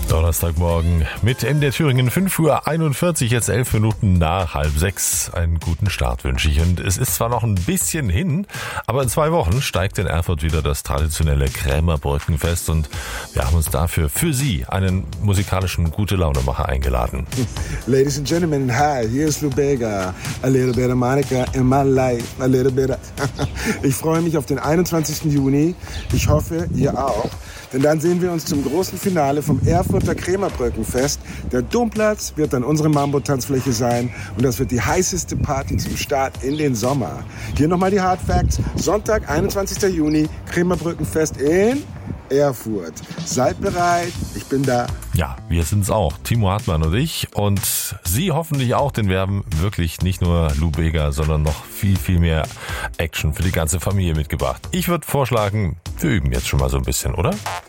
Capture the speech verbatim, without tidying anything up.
Donnerstagmorgen mit M D R Thüringen, fünf Uhr einundvierzig, jetzt elf Minuten nach halb sechs. Einen guten Start wünsche ich. Und es ist zwar noch ein bisschen hin, aber in zwei Wochen steigt in Erfurt wieder das traditionelle Krämerbrückenfest und wir haben uns dafür für Sie einen musikalischen Gute-Laune-Macher eingeladen. Ladies and gentlemen, hi, hier ist Lou Bega. A little bit of Monica in my life, a little bit of... Ich freue mich auf den einundzwanzigsten Juni. Ich hoffe, ihr auch. Denn dann sehen wir uns zum großen Finale vom Erfurter Krämerbrückenfest. Der Domplatz wird dann unsere Mambo-Tanzfläche sein und das wird die heißeste Party zum Start in den Sommer. Hier nochmal die Hard Facts. Sonntag, einundzwanzigsten Juni, Krämerbrückenfest in Erfurt. Seid bereit, ich bin da. Ja, wir sind's auch, Timo Hartmann und ich und Sie hoffentlich auch, denn wir haben wirklich nicht nur Lou Bega, sondern noch viel, viel mehr Action für die ganze Familie mitgebracht. Ich würde vorschlagen, wir üben jetzt schon mal so ein bisschen, oder?